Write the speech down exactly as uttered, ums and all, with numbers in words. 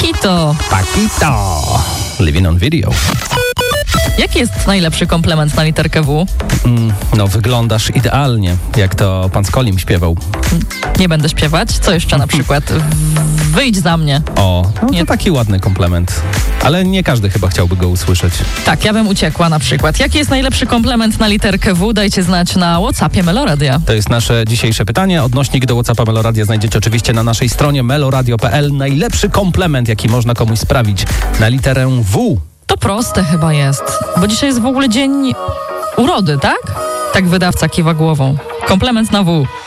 Paquito. Paquito. Living on video. Jaki jest najlepszy komplement na literkę W? Mm, no, wyglądasz idealnie, jak to pan Skolim śpiewał. Nie będę śpiewać. Co jeszcze na przykład? Wyjdź za mnie. O, no Nie. to taki ładny komplement. Ale nie każdy chyba chciałby go usłyszeć. Tak, ja bym uciekła na przykład. Jaki jest najlepszy komplement na literkę W? Dajcie znać na WhatsAppie Meloradia. To jest nasze dzisiejsze pytanie. Odnośnik do WhatsAppa Meloradia znajdziecie oczywiście na naszej stronie meloradio kropka p l. Najlepszy komplement, jaki można komuś sprawić na literę W. To proste chyba jest, bo dzisiaj jest w ogóle dzień urody, tak? Tak wydawca kiwa głową. Komplement na W.